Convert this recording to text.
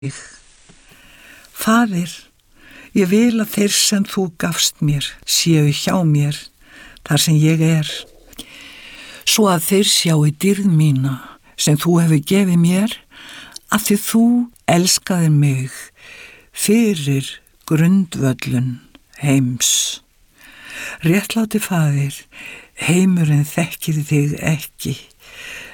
Faðir, ég vil að þeir sem þú gafst mér séu hjá mér þar sem ég svo að þeir sjáu dýrð mína sem þú hefur gefið mér af því þú elskaðir mig fyrir grundvöllun heims. Réttláti faðir, heimurinn þekkir þig ekki,